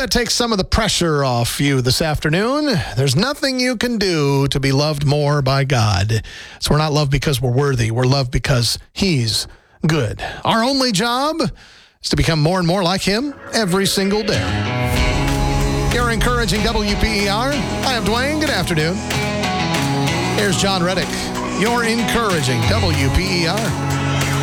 that takes some of the pressure off you this afternoon. There's nothing you can do to be loved more by God. So we're not loved because we're worthy. We're loved because He's good. Our only job is to become more and more like Him every single day. You're encouraging WPER. I am Dwayne. Good afternoon. Here's John Reddick. You're encouraging WPER.